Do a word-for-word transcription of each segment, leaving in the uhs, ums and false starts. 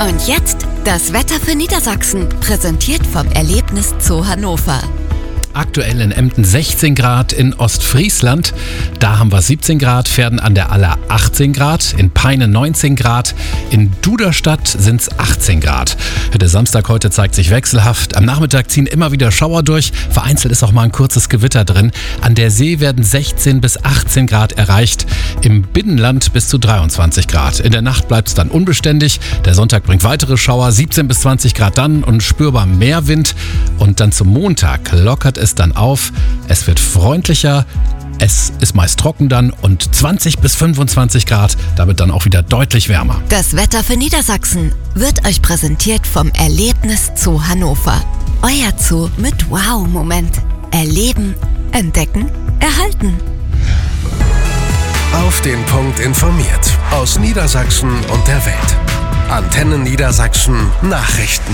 Und jetzt das Wetter für Niedersachsen, präsentiert vom Erlebnis Zoo Hannover. Aktuell in Emden sechzehn Grad, in Ostfriesland, da haben wir siebzehn Grad, Verden an der Aller achtzehn Grad, in Peine neunzehn Grad, in Duderstadt sind es achtzehn Grad. Der Samstag heute zeigt sich wechselhaft, am Nachmittag ziehen immer wieder Schauer durch, vereinzelt ist auch mal ein kurzes Gewitter drin. An der See werden sechzehn bis achtzehn Grad erreicht, im Binnenland bis zu dreiundzwanzig Grad. In der Nacht bleibt es dann unbeständig, der Sonntag bringt weitere Schauer, siebzehn bis zwanzig Grad dann und spürbar mehr Wind. Und dann zum Montag lockert es dann auf, es wird freundlicher, es ist meist trocken dann und zwanzig bis fünfundzwanzig Grad, damit dann auch wieder deutlich wärmer. Das Wetter für Niedersachsen wird euch präsentiert vom Erlebnis Zoo Hannover. Euer Zoo mit Wow-Moment. Erleben, entdecken, erhalten. Auf den Punkt informiert. Aus Niedersachsen und der Welt. Antenne Niedersachsen Nachrichten.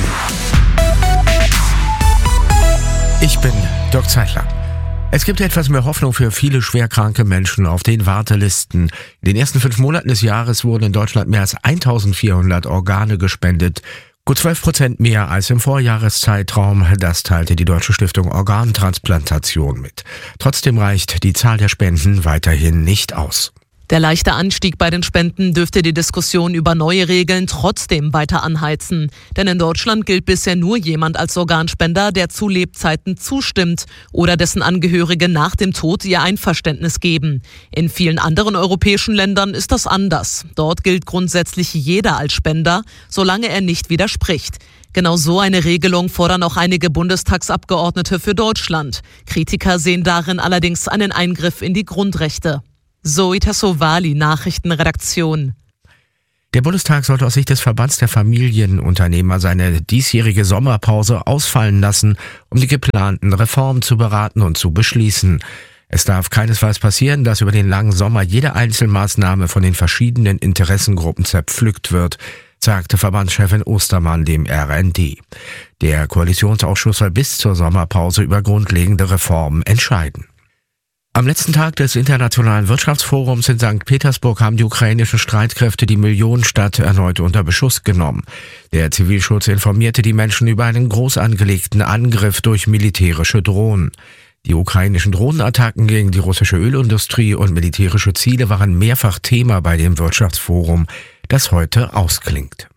Ich bin Dirk Zeitler. Es gibt etwas mehr Hoffnung für viele schwerkranke Menschen auf den Wartelisten. In den ersten fünf Monaten des Jahres wurden in Deutschland mehr als eintausendvierhundert Organe gespendet. Gut zwölf Prozent mehr als im Vorjahreszeitraum. Das teilte die Deutsche Stiftung Organtransplantation mit. Trotzdem reicht die Zahl der Spenden weiterhin nicht aus. Der leichte Anstieg bei den Spenden dürfte die Diskussion über neue Regeln trotzdem weiter anheizen. Denn in Deutschland gilt bisher nur jemand als Organspender, der zu Lebzeiten zustimmt oder dessen Angehörige nach dem Tod ihr Einverständnis geben. In vielen anderen europäischen Ländern ist das anders. Dort gilt grundsätzlich jeder als Spender, solange er nicht widerspricht. Genau so eine Regelung fordern auch einige Bundestagsabgeordnete für Deutschland. Kritiker sehen darin allerdings einen Eingriff in die Grundrechte. Zoe Tassovali, Nachrichtenredaktion. Der Bundestag sollte aus Sicht des Verbands der Familienunternehmer seine diesjährige Sommerpause ausfallen lassen, um die geplanten Reformen zu beraten und zu beschließen. Es darf keinesfalls passieren, dass über den langen Sommer jede Einzelmaßnahme von den verschiedenen Interessengruppen zerpflückt wird, sagte Verbandschefin Ostermann dem R N D. Der Koalitionsausschuss soll bis zur Sommerpause über grundlegende Reformen entscheiden. Am letzten Tag des Internationalen Wirtschaftsforums in Sankt Petersburg haben die ukrainischen Streitkräfte die Millionenstadt erneut unter Beschuss genommen. Der Zivilschutz informierte die Menschen über einen groß angelegten Angriff durch militärische Drohnen. Die ukrainischen Drohnenattacken gegen die russische Ölindustrie und militärische Ziele waren mehrfach Thema bei dem Wirtschaftsforum, das heute ausklingt.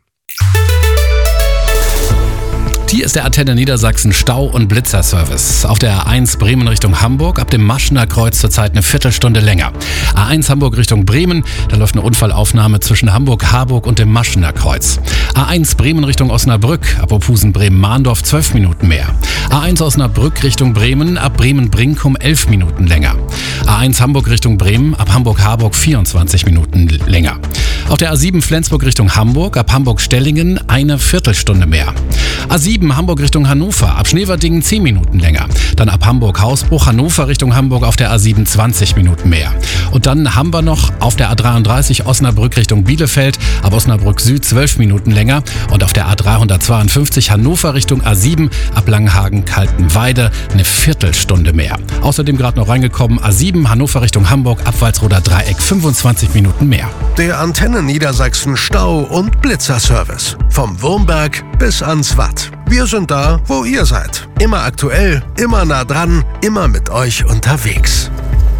Hier ist der Antenne Niedersachsen Stau- und Blitzerservice. Auf der A eins Bremen Richtung Hamburg, ab dem Maschener Kreuz zurzeit eine Viertelstunde länger. A eins Hamburg Richtung Bremen, da läuft eine Unfallaufnahme zwischen Hamburg, Harburg und dem Maschener Kreuz. A eins Bremen Richtung Osnabrück, ab Opusen Bremen-Mahndorf zwölf Minuten mehr. A eins Osnabrück Richtung Bremen, ab Bremen-Brinkum elf Minuten länger. A eins Hamburg Richtung Bremen, ab Hamburg-Harburg vierundzwanzig Minuten länger. Auf der A sieben Flensburg Richtung Hamburg, ab Hamburg-Stellingen eine Viertelstunde mehr. A sieben Hamburg Richtung Hannover, ab Schneverdingen zehn Minuten länger. Dann ab Hamburg-Hausbruch, Hannover Richtung Hamburg auf der A sieben zwanzig Minuten mehr. Und dann haben wir noch auf der A dreiunddreißig Osnabrück Richtung Bielefeld, ab Osnabrück Süd zwölf Minuten länger. Und auf der A dreihundertzweiundfünfzig Hannover Richtung A sieben, ab Langenhagen-Kaltenweide eine Viertelstunde mehr. Außerdem gerade noch reingekommen, A sieben Hannover Richtung Hamburg, ab Walsroder Dreieck fünfundzwanzig Minuten mehr. Der Antenne Niedersachsen Stau- und Blitzerservice. Vom Wurmberg bis ans Watt. Wir sind da, wo ihr seid. Immer aktuell, immer nah dran, immer mit euch unterwegs.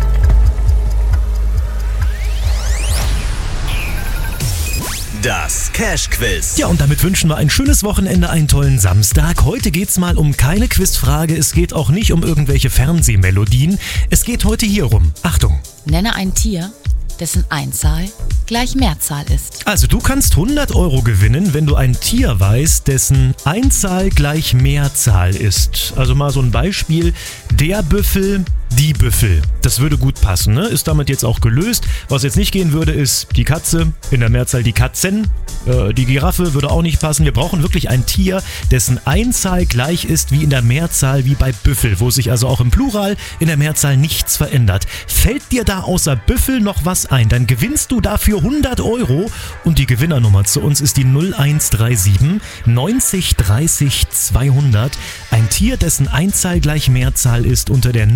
Das Cash-Quiz. Ja, und damit wünschen wir ein schönes Wochenende, einen tollen Samstag. Heute geht's mal um keine Quizfrage. Es geht auch nicht um irgendwelche Fernsehmelodien. Es geht heute hier rum. Achtung. Nenne ein Tier, dessen Einzahl gleich Mehrzahl ist. Also du kannst hundert Euro gewinnen, wenn du ein Tier weißt, dessen Einzahl gleich Mehrzahl ist. Also mal so ein Beispiel. Der Büffel, die Büffel. Das würde gut passen, ne? Ist damit jetzt auch gelöst. Was jetzt nicht gehen würde, ist die Katze, in der Mehrzahl die Katzen. Äh, die Giraffe würde auch nicht passen. Wir brauchen wirklich ein Tier, dessen Einzahl gleich ist wie in der Mehrzahl, wie bei Büffel, wo sich also auch im Plural in der Mehrzahl nichts verändert. Fällt dir da außer Büffel noch was ein, dann gewinnst du dafür hundert Euro. Und die Gewinnernummer zu uns ist die null eins drei sieben neunzig dreißig zweihundert. Ein Tier, dessen Einzahl gleich Mehrzahl ist, unter der null eins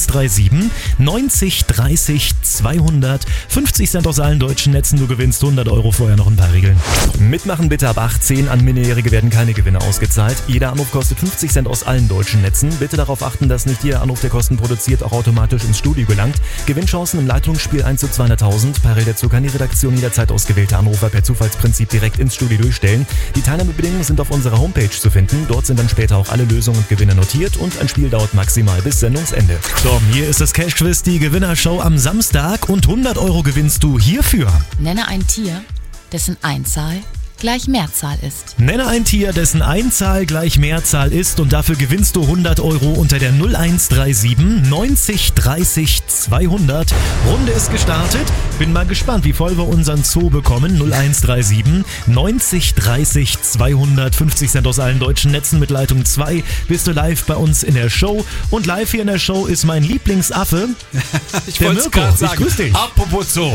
eins drei sieben neunzig dreißig zweihundert. fünfzig Cent aus allen deutschen Netzen. Du gewinnst hundert Euro, vorher noch ein paar Regeln. Mitmachen bitte ab achtzehn. An Minderjährige werden keine Gewinne ausgezahlt. Jeder Anruf kostet fünfzig Cent aus allen deutschen Netzen. Bitte darauf achten, dass nicht jeder Anruf, der Kosten produziert, auch automatisch ins Studio gelangt. Gewinnchancen im Leitungsspiel eins zu zweihunderttausend. Parallel dazu kann die Redaktion jederzeit ausgewählte Anrufer per Zufallsprinzip direkt ins Studio durchstellen. Die Teilnahmebedingungen sind auf unserer Homepage zu finden. Dort sind dann später auch alle Lösungen und Gewinne notiert und ein Spiel dauert maximal bis Sendungsende. So, hier ist das Cash-Quiz, die Gewinnershow am Samstag und hundert Euro gewinnst du hierfür. Nenne ein Tier, dessen Einzahl gleich Mehrzahl ist. Nenne ein Tier, dessen Einzahl gleich Mehrzahl ist und dafür gewinnst du hundert Euro unter der null eins drei sieben neunzig dreißig zweihundert. Runde ist gestartet. Bin mal gespannt, wie voll wir unseren Zoo bekommen. null eins drei sieben neunzig dreißig zweihundert. fünfzig Cent aus allen deutschen Netzen mit Leitung zwei. Bist du live bei uns in der Show. Und live hier in der Show ist mein Lieblingsaffe. Ich der wollte es Mirko. gerade Ich sagen. grüß dich. Apropos Zoo.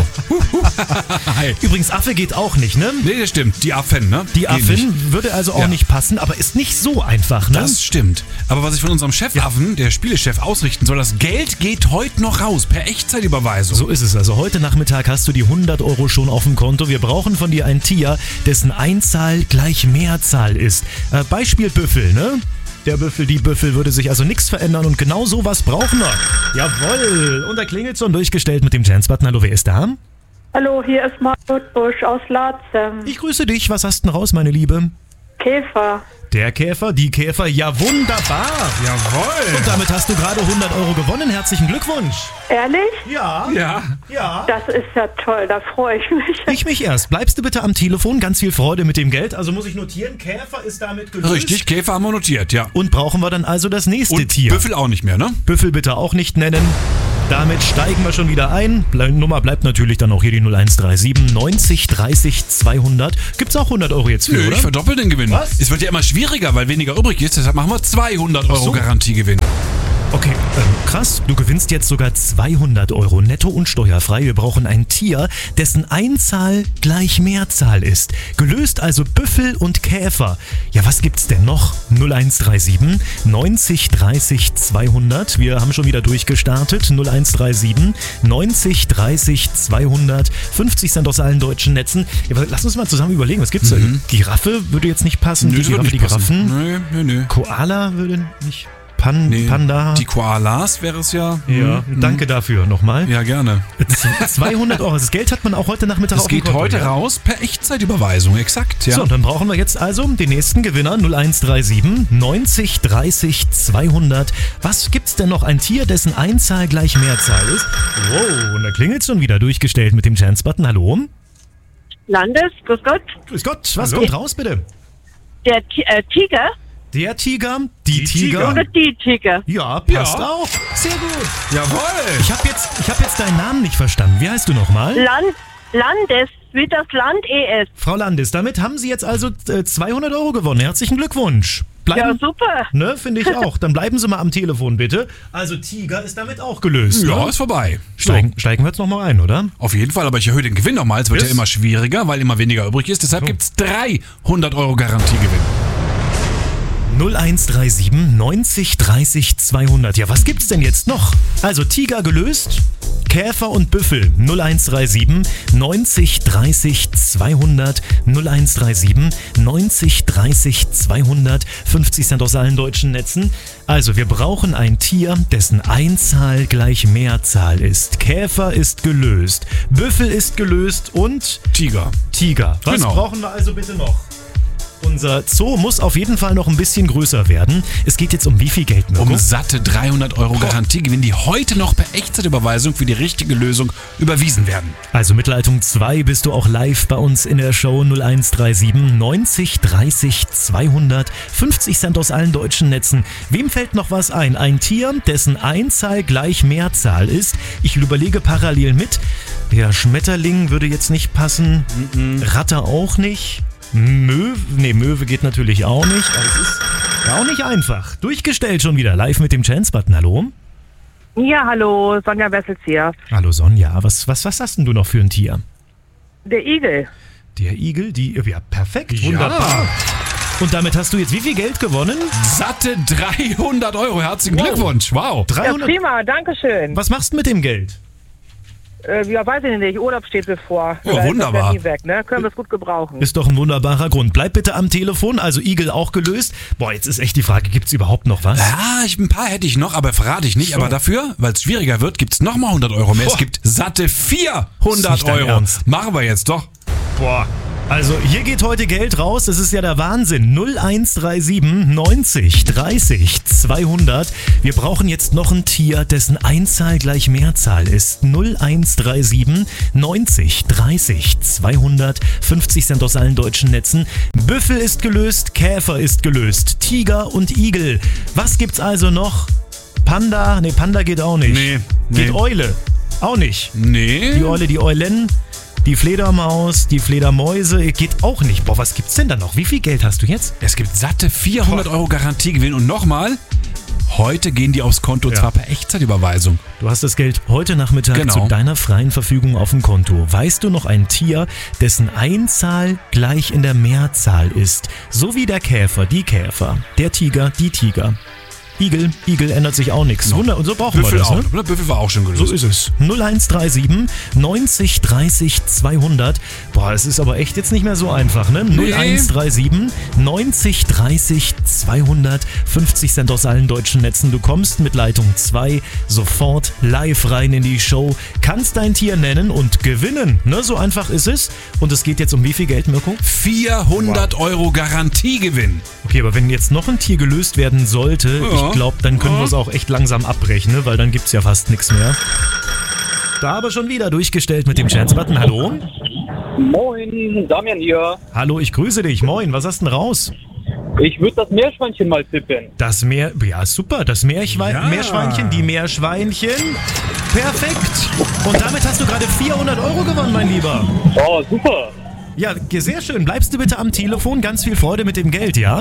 Hi. Übrigens, Affe geht auch nicht, ne? Nee, das stimmt. Die Affen, ne? Die Geht Affin nicht. würde also auch Ja. nicht passen, aber ist nicht so einfach, ne? Das stimmt. Aber was ich von unserem Chefaffen, der Spielechef, ausrichten soll, das Geld geht heute noch raus, per Echtzeitüberweisung. So ist es. Also heute Nachmittag hast du die hundert Euro schon auf dem Konto. Wir brauchen von dir ein Tier, dessen Einzahl gleich Mehrzahl ist. Äh, Beispiel Büffel, ne? Der Büffel, die Büffel würde sich also nichts verändern und genau sowas brauchen wir. Jawohl. Und da klingelt schon durchgestellt mit dem Chance-Button. Hallo, wer ist da? Hallo, hier ist Margot Busch aus Larzem. Ich grüße dich. Was hast denn raus, meine Liebe? Käfer. Der Käfer, die Käfer. Ja, wunderbar. Jawohl. Und damit hast du gerade hundert Euro gewonnen. Herzlichen Glückwunsch. Ehrlich? Ja. Ja. Ja. Das ist ja toll, da freue ich mich. Ich mich erst. Bleibst du bitte am Telefon? Ganz viel Freude mit dem Geld. Also muss ich notieren, Käfer ist damit gelöst. Richtig, Käfer haben wir notiert, ja. Und brauchen wir dann also das nächste Und Tier. Büffel auch nicht mehr, ne? Büffel bitte auch nicht nennen. Damit steigen wir schon wieder ein. Ble- Nummer bleibt natürlich dann auch hier die null eins drei sieben neunzig dreißig zweihundert. Gibt's auch hundert Euro jetzt für, Nö, oder? ich verdoppel den Gewinn. Was? Es wird ja immer schwieriger, weil weniger übrig ist. Deshalb machen wir zweihundert Euro so. Garantiegewinn. Okay, ähm, krass. Du gewinnst jetzt sogar zweihundert Euro netto und steuerfrei. Wir brauchen ein Tier, dessen Einzahl gleich Mehrzahl ist. Gelöst also Büffel und Käfer. Ja, was gibt's denn noch? null eins drei sieben neunzig dreißig zweihundert. Wir haben schon wieder durchgestartet. null eins drei sieben neunzig dreißig zweihundert. fünfzig Cent aus allen deutschen Netzen. Ja, lass uns mal zusammen überlegen, was gibt's Mhm. da? Giraffe würde jetzt nicht passen. Nö, die das wird Giraffe, die nicht passen. Giraffen. Nö, nö, nö. Koala würde nicht. Pan, Nee, Panda. Die Koalas wäre es ja. Ja, Mhm. danke dafür nochmal. Ja, gerne. zweihundert Euro. Das Geld hat man auch heute Nachmittag Das auf dem geht Konto, heute ja? raus per Echtzeitüberweisung, exakt, ja. So, und dann brauchen wir jetzt also den nächsten Gewinner. null eins drei sieben neunzig dreißig zweihundert. Was gibt's denn noch? Ein Tier, dessen Einzahl gleich Mehrzahl ist? Wow, und da klingelt schon wieder durchgestellt mit dem Chance-Button. Hallo? Landes, grüß Gott. Grüß Gott, was kommt raus bitte? Der Ti- äh, Tiger Der Tiger, die, Die Tiger. oder die Tiger? Ja, passt Ja. auch. Sehr gut. Jawohl. Ich habe jetzt, ich hab jetzt deinen Namen nicht verstanden. Wie heißt du nochmal? Land, Landes, wie das Land E S. Frau Landes, damit haben Sie jetzt also äh, zweihundert Euro gewonnen. Herzlichen Glückwunsch. Ja, Bleiben, super. ne, finde ich auch. Dann bleiben Sie mal am Telefon, bitte. Also Tiger ist damit auch gelöst. Ja, ne? ist vorbei. Steigen, steigen wir jetzt nochmal ein, oder? Auf jeden Fall, aber ich erhöhe den Gewinn nochmal. Es wird Yes. ja immer schwieriger, weil immer weniger übrig ist. Deshalb So. gibt's dreihundert Euro Garantiegewinn. null eins drei sieben neunzig dreißig zweihundert. Ja, was gibt's denn jetzt noch? Also Tiger gelöst, Käfer und Büffel. null eins drei sieben neunzig dreißig zweihundert. null eins drei sieben neunzig dreißig zweihundert. fünfzig Cent aus allen deutschen Netzen. Also wir brauchen ein Tier, dessen Einzahl gleich Mehrzahl ist. Käfer ist gelöst, Büffel ist gelöst und Tiger. Tiger. Was Genau. brauchen wir also bitte noch? Unser Zoo muss auf jeden Fall noch ein bisschen größer werden. Es geht jetzt um wie viel Geld, Mirko? Um satte dreihundert Euro Garantiegewinn, die heute noch per Echtzeitüberweisung für die richtige Lösung überwiesen werden. Also mit Leitung zwei bist du auch live bei uns in der Show. null eins drei sieben neunzig dreißig zweihundert. fünfzig Cent aus allen deutschen Netzen. Wem fällt noch was ein? Ein Tier, dessen Einzahl gleich Mehrzahl ist. Ich überlege parallel mit. Ja, Schmetterling würde jetzt nicht passen. Ratte auch nicht. Möwe, nee, Möwe geht natürlich auch nicht. Aber es ist ja auch nicht einfach. Durchgestellt schon wieder. Live mit dem Chance-Button. Hallo? Ja, hallo, Sonja Wessels hier. Hallo Sonja. Was, was, was hast denn du noch für ein Tier? Der Igel. Der Igel, die, ja perfekt, Ja. wunderbar. Und damit hast du jetzt wie viel Geld gewonnen? Satte dreihundert Euro. Herzlichen Glückwunsch. Wow. dreihundert. Ja, prima, danke schön. Was machst du mit dem Geld? Äh, ja, weiß ich nicht, Urlaub steht bevor. Oh, Da ist wunderbar. das ja nie weg, ne? Können wir es gut gebrauchen. Ist doch ein wunderbarer Grund. Bleib bitte am Telefon, also Igel auch gelöst. Boah, jetzt ist echt die Frage, gibt's überhaupt noch was? Ja, ich, ein paar hätte ich noch, aber verrate ich nicht. So. Aber dafür, weil es schwieriger wird, gibt's nochmal hundert Euro mehr. Boah. Es gibt satte Ist vierhundert nicht dein Euro. Ernst. Machen wir jetzt doch. Boah. Also hier geht heute Geld raus, das ist ja der Wahnsinn. null eins drei sieben neunzig dreißig zweihundert. Wir brauchen jetzt noch ein Tier, dessen Einzahl gleich Mehrzahl ist. null eins drei sieben neunzig dreißig zweihundert. fünfzig Cent aus allen deutschen Netzen. Büffel ist gelöst, Käfer ist gelöst, Tiger und Igel. Was gibt's also noch? Panda? Nee, Panda geht auch nicht. Nee, nee. Geht Eule? Auch nicht. Nee. Die Eule, die Eulen, die Fledermaus, die Fledermäuse, geht auch nicht. Boah, was gibt's denn da noch? Wie viel Geld hast du jetzt? Es gibt satte vierhundert Euro Garantiegewinn. Und nochmal, heute gehen die aufs Konto, Ja. zwar per Echtzeitüberweisung. Du hast das Geld heute Nachmittag Genau. zu deiner freien Verfügung auf dem Konto. Weißt du noch ein Tier, dessen Einzahl gleich in der Mehrzahl ist? So wie der Käfer, die Käfer, der Tiger, die Tiger. Igel, Igel ändert sich auch nichts. Wunder, und so brauchen Büffel wir das, auch. ne? Ne? Büffel war auch schon gelöst. So ist es. null eins drei sieben neunzig dreißig zweihundert. Boah, es ist aber echt jetzt nicht mehr so einfach, ne? null eins drei sieben neunzig dreißig zweihundert. fünfzig Cent aus allen deutschen Netzen. Du kommst mit Leitung zwei sofort live rein in die Show. Kannst dein Tier nennen und gewinnen. Ne? So einfach ist es. Und es geht jetzt um wie viel Geld, Mirko? vierhundert Euro Garantiegewinn. Okay, aber wenn jetzt noch ein Tier gelöst werden sollte, Ja. ich glaube, dann können wir es auch echt langsam abbrechen, ne? Weil dann gibt's ja fast nichts mehr. Da aber schon wieder durchgestellt mit dem Chance-Button. Hallo? Moin, Damian hier. Hallo, ich grüße dich. Moin, was hast denn raus? Ich würde das Meerschweinchen mal tippen. Das Meer... Ja, super. Das Meerschwein, Ja. Meerschweinchen, die Meerschweinchen. Perfekt. Und damit hast du gerade vierhundert Euro gewonnen, mein Lieber. Oh, super. Ja, sehr schön. Bleibst du bitte am Telefon. Ganz viel Freude mit dem Geld, ja?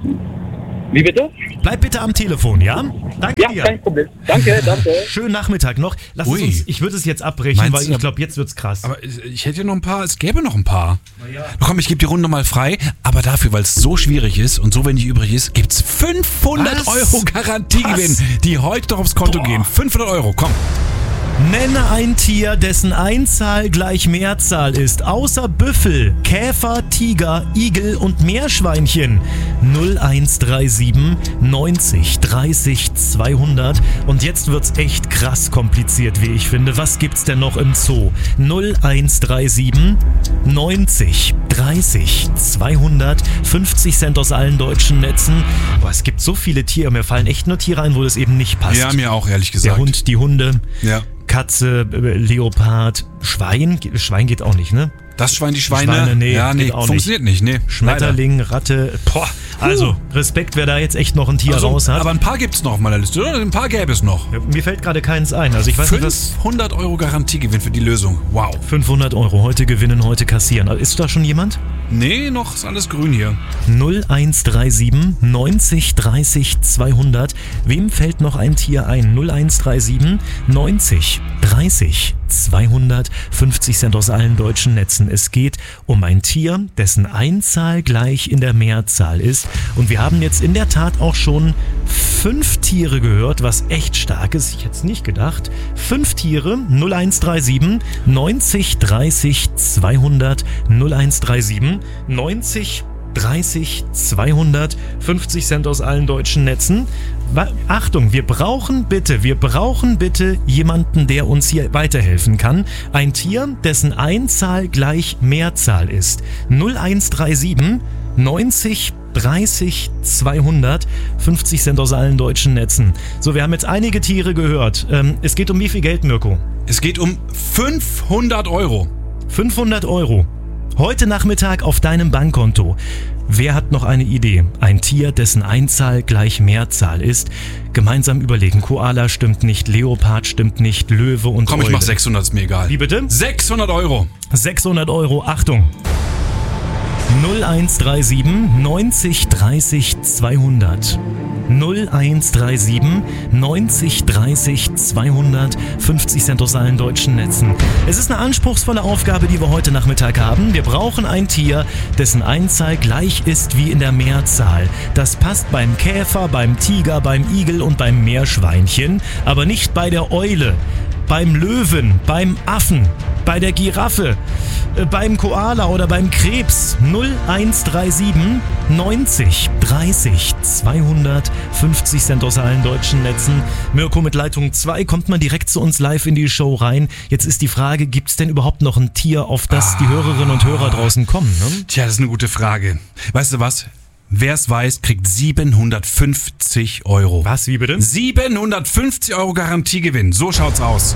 Wie bitte? Bleib bitte am Telefon, ja? Danke Ja, dir. kein Problem. Danke, danke. Schönen Nachmittag noch. Lass es Ui. uns, ich würde es jetzt abbrechen, Meinst weil du, ich glaube, jetzt wird's krass. Aber ich hätte noch ein paar, es gäbe noch ein paar. Na komm, ich gebe die Runde mal frei, aber dafür, weil es so schwierig ist und so wenig übrig ist, gibt's fünfhundert Was? Euro Garantiegewinn, Was? die heute doch aufs Konto Boah. gehen. fünfhundert Euro, komm. Nenne ein Tier, dessen Einzahl gleich Mehrzahl ist, außer Büffel, Käfer, Tiger, Igel und Meerschweinchen. null eins drei sieben neunzig dreißig zweihundert. Und jetzt wird's echt krass kompliziert, wie ich finde. Was gibt's denn noch im Zoo? null eins drei sieben neunzig dreißig zweihundert. fünfzig Cent aus allen deutschen Netzen. Boah, es gibt so viele Tiere. Mir fallen echt nur Tiere ein, wo das eben nicht passt. Ja, mir auch, ehrlich Der gesagt. Hund, die Hunde. Ja. Katze, äh, Leopard, Schwein. Schwein geht auch nicht, ne? Das Schwein, die Schweine, Schweine, nee, ja, nee, geht auch funktioniert nicht, nee. Schmetterling, Ratte. Boah, also Respekt, wer da jetzt echt noch ein Tier Also, raus hat. aber ein paar gibt's noch auf meiner Liste, oder? Ein paar gäbe es noch. Ja, mir fällt gerade keins ein. Also ich weiß nicht, was. fünfhundert Euro Garantiegewinn für die Lösung. Wow. fünfhundert Euro heute gewinnen, heute kassieren. Also ist da schon jemand? Nee, noch ist alles grün hier. null eins drei sieben neunzig dreißig zweihundert. Wem fällt noch ein Tier ein? null eins drei sieben neunzig dreißig zweihundert. fünfzig Cent aus allen deutschen Netzen. Es geht um ein Tier, dessen Einzahl gleich in der Mehrzahl ist. Und wir haben jetzt in der Tat auch schon fünf Tiere gehört, was echt stark ist. Ich hätte es nicht gedacht. Fünf Tiere, null eins drei sieben neunzig dreißig zweihundert. null eins drei sieben neunzig dreißig zweihundert. fünfzig Cent aus allen deutschen Netzen. Wa- Achtung, wir brauchen bitte, wir brauchen bitte jemanden, der uns hier weiterhelfen kann. Ein Tier, dessen Einzahl gleich Mehrzahl ist. null eins drei sieben neunzig dreißig zweihundert. fünfzig Cent aus allen deutschen Netzen. So, wir haben jetzt einige Tiere gehört. Ähm, es geht um wie viel Geld, Mirko? Es geht um fünfhundert Euro. fünfhundert Euro. Heute Nachmittag auf deinem Bankkonto. Wer hat noch eine Idee? Ein Tier, dessen Einzahl gleich Mehrzahl ist. Gemeinsam überlegen. Koala stimmt nicht, Leopard stimmt nicht, Löwe und Komm, ich Eule. mach sechshundert, ist mir egal. Wie bitte? sechshundert Euro. sechshundert Euro, Achtung. null eins drei sieben neunzig dreißig zweihundert. null eins drei sieben neunzig dreißig zweihundert, fünfzig Cent aus allen deutschen Netzen. Es ist eine anspruchsvolle Aufgabe, die wir heute Nachmittag haben. Wir brauchen ein Tier, dessen Einzahl gleich ist wie in der Mehrzahl. Das passt beim Käfer, beim Tiger, beim Igel und beim Meerschweinchen, aber nicht bei der Eule, beim Löwen, beim Affen, bei der Giraffe, äh, beim Koala oder beim Krebs. null eins drei sieben neunzig dreißig zweihundert, fünfzig Cent aus allen deutschen Netzen. Mirko mit Leitung zwei, kommt man direkt zu uns live in die Show rein. Jetzt ist die Frage, gibt es denn überhaupt noch ein Tier, auf das ah. die Hörerinnen und Hörer draußen kommen? Ne? Tja, das ist eine gute Frage. Weißt du was? Wer es weiß, kriegt siebenhundertfünfzig Euro. Was, wie bitte? siebenhundertfünfzig Euro Garantiegewinn. So schaut's aus.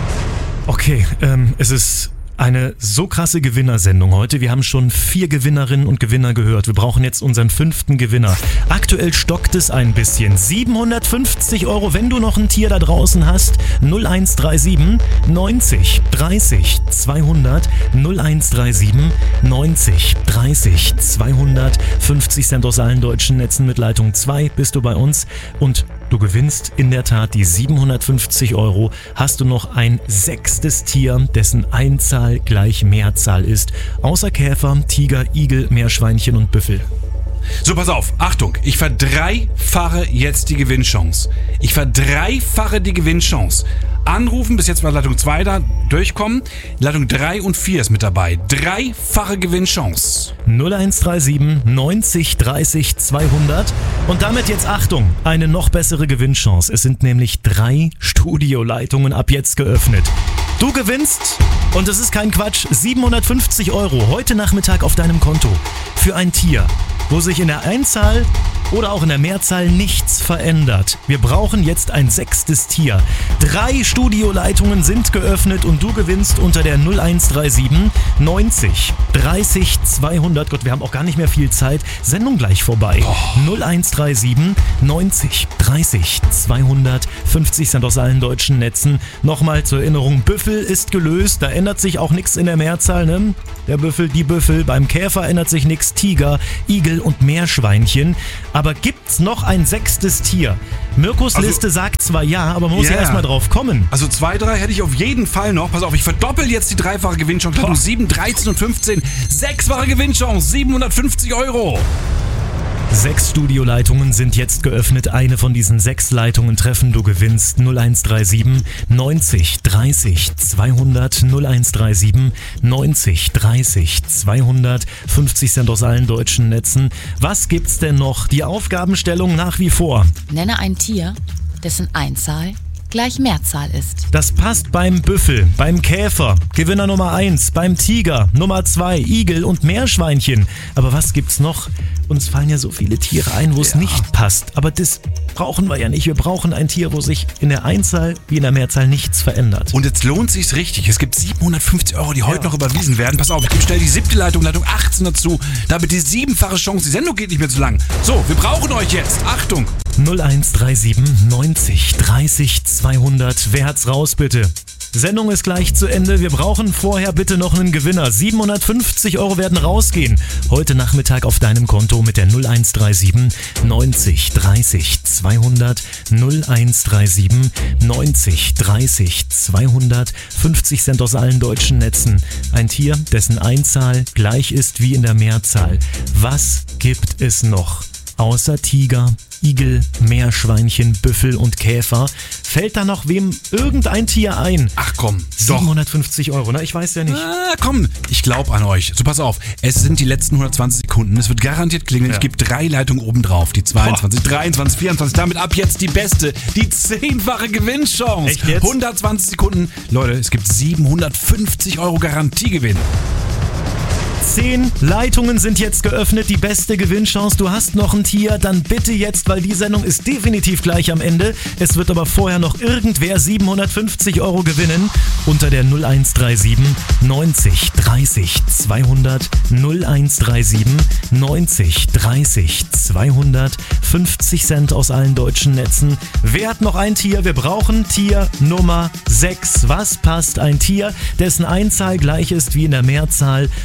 Okay, ähm, es ist eine so krasse Gewinnersendung heute. Wir haben schon vier Gewinnerinnen und Gewinner gehört. Wir brauchen jetzt unseren fünften Gewinner. Aktuell stockt es ein bisschen. siebenhundertfünfzig Euro, wenn du noch ein Tier da draußen hast. null eins drei sieben neunzig dreißig zweihundert, null eins drei sieben neunzig dreißig zweihundert, fünfzig Cent aus allen deutschen Netzen mit Leitung zwei bist du bei uns und du gewinnst in der Tat die siebenhundertfünfzig Euro. Hast du noch ein sechstes Tier, dessen Einzahl gleich Mehrzahl ist. Außer Käfer, Tiger, Igel, Meerschweinchen und Büffel. So, pass auf. Achtung. Ich verdreifache jetzt die Gewinnchance. Ich verdreifache die Gewinnchance. Anrufen, bis jetzt war Leitung zwei da, durchkommen. Leitung drei und vier ist mit dabei. Dreifache Gewinnchance. null eins drei sieben neunzig dreißig zweihundert. Und damit jetzt Achtung, eine noch bessere Gewinnchance. Es sind nämlich drei Studioleitungen ab jetzt geöffnet. Du gewinnst, und es ist kein Quatsch, siebenhundertfünfzig Euro heute Nachmittag auf deinem Konto für ein Tier, wo sich in der Einzahl oder auch in der Mehrzahl nichts verändert. Wir brauchen jetzt ein sechstes Tier. Drei Studioleitungen sind geöffnet und du gewinnst unter der null eins drei sieben neunzig dreißig zweihundert. Gott, wir haben auch gar nicht mehr viel Zeit. Sendung gleich vorbei. Oh. null eins drei sieben neunzig dreißig zweihundert, fünfzig Cent aus allen deutschen Netzen. Nochmal zur Erinnerung, Büffel ist gelöst. Da ändert sich auch nichts in der Mehrzahl, ne? Der Büffel, die Büffel. Beim Käfer ändert sich nichts. Tiger, Igel und Meerschweinchen. Aber gibt's noch ein sechstes Tier? Mirkos also, Liste sagt zwar ja, aber man muss yeah. ja erstmal drauf kommen. Also zwei, drei hätte ich auf jeden Fall noch. Pass auf, ich verdoppel jetzt die dreifache Gewinnchance. Du sieben, dreizehn und fünfzehn. Sechsfache Gewinnchance, siebenhundertfünfzig Euro. Sechs Studioleitungen sind jetzt geöffnet. Eine von diesen sechs Leitungen treffen. Du gewinnst null eins drei sieben neunzig dreißig zweihundert, null eins drei sieben neunzig dreißig zweihundert, fünfzig Cent aus allen deutschen Netzen. Was gibt's denn noch? Die Aufgabenstellung nach wie vor. Nenne ein Tier, dessen Einzahl gleich Mehrzahl ist. Das passt beim Büffel, beim Käfer, Gewinner Nummer eins, beim Tiger, Nummer zwei, Igel und Meerschweinchen. Aber was gibt's noch? Uns fallen ja so viele Tiere ein, wo es ja. nicht passt. Aber das brauchen wir ja nicht. Wir brauchen ein Tier, wo sich in der Einzahl wie in der Mehrzahl nichts verändert. Und jetzt lohnt sich's richtig. Es gibt siebenhundertfünfzig Euro, die heute ja. noch überwiesen werden. Pass auf, ich gebe schnell die siebte Leitung, Leitung achtzehn dazu. Damit die siebenfache Chance. Die Sendung geht nicht mehr zu lang. So, wir brauchen euch jetzt. Achtung! null eins drei sieben neunzig dreißig zweihundert. Wer hat's raus, bitte? Sendung ist gleich zu Ende. Wir brauchen vorher bitte noch einen Gewinner. siebenhundertfünfzig Euro werden rausgehen. Heute Nachmittag auf deinem Konto mit der null eins drei sieben neunzig dreißig zweihundert, null eins drei sieben neunzig dreißig zweihundert, fünfzig Cent aus allen deutschen Netzen. Ein Tier, dessen Einzahl gleich ist wie in der Mehrzahl. Was gibt es noch? Außer Tiger, Igel, Meerschweinchen, Büffel und Käfer. Fällt da noch wem irgendein Tier ein? Ach komm, siebenhundertfünfzig Euro, ne? Ich weiß ja nicht. Ah, komm, ich glaube an euch. So, pass auf, es sind die letzten hundertzwanzig Sekunden. Es wird garantiert klingeln. Ja. Ich gebe drei Leitungen oben drauf. Die zweiundzwanzig, Boah. dreiundzwanzig, vierundzwanzig. Damit ab jetzt die beste, die zehnfache Gewinnchance. Echt jetzt? hundertzwanzig Sekunden. Leute, es gibt siebenhundertfünfzig Euro Garantiegewinn. Zehn Leitungen sind jetzt geöffnet, die beste Gewinnchance. Du hast noch ein Tier, dann bitte jetzt, weil die Sendung ist definitiv gleich am Ende. Es wird aber vorher noch irgendwer siebenhundertfünfzig Euro gewinnen. Unter der null eins drei sieben neunzig dreißig zweihundert, null eins drei sieben neunzig dreißig zweihundert, fünfzig Cent aus allen deutschen Netzen. Wer hat noch ein Tier? Wir brauchen Tier Nummer sechs. Was passt? Ein Tier, dessen Einzahl gleich ist wie in der Mehrzahl, außer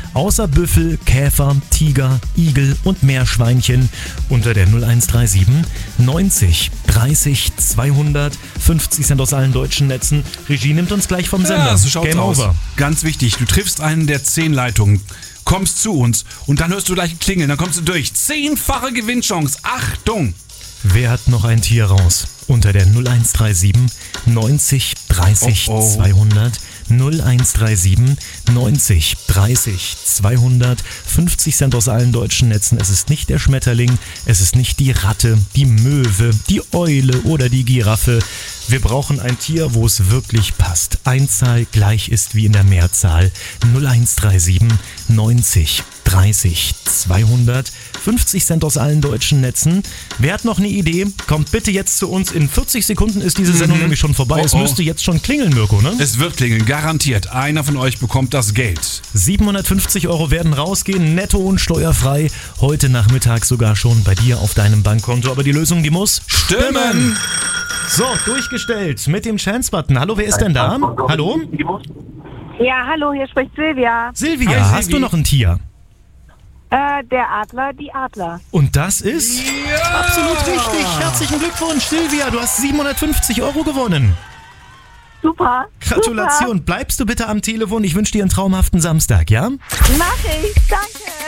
Büffel, Käfer, Tiger, Igel und Meerschweinchen unter der null eins drei sieben neunzig dreißig zweihundert. fünfzig Cent aus allen deutschen Netzen. Regie nimmt uns gleich vom Sender. Ja, so schaut's Game aus. over. Ganz wichtig, du triffst einen der zehn Leitungen, kommst zu uns und dann hörst du gleich klingeln, dann kommst du durch. Zehnfache Gewinnchance. Achtung! Wer hat noch ein Tier raus? Unter der null eins drei sieben neunzig dreißig Oh, oh. zweihundert. null eins drei sieben neunzig dreißig zweihundert. fünfzig Cent aus allen deutschen Netzen. Es ist nicht der Schmetterling, es ist nicht die Ratte, die Möwe, die Eule oder die Giraffe. Wir brauchen ein Tier, wo es wirklich passt. Einzahl gleich ist wie in der Mehrzahl. null eins drei sieben neunzig dreißig zweihundert. fünfzig Cent aus allen deutschen Netzen. Wer hat noch eine Idee? Kommt bitte jetzt zu uns. In vierzig Sekunden ist diese Sendung Mhm. nämlich schon vorbei. Oh, Es oh. müsste jetzt schon klingeln, Mirko, ne? Es wird klingeln, garantiert. Einer von euch bekommt das Geld. siebenhundertfünfzig Euro werden rausgehen, netto und steuerfrei. Heute Nachmittag sogar schon bei dir auf deinem Bankkonto. Aber die Lösung, die muss Stimmen! So, durchgestellt mit dem Chance-Button. Hallo, wer ist denn da? Hallo? Ja, hallo, hier spricht Silvia. Silvia, Hi, hast Silvi. du noch ein Tier? Äh, der Adler, die Adler. Und das ist absolut richtig. Herzlichen Glückwunsch, Silvia. Du hast siebenhundertfünfzig Euro gewonnen. Super. Gratulation. Bleibst du bitte am Telefon. Ich wünsche dir einen traumhaften Samstag, ja? Super. Mach ich, danke.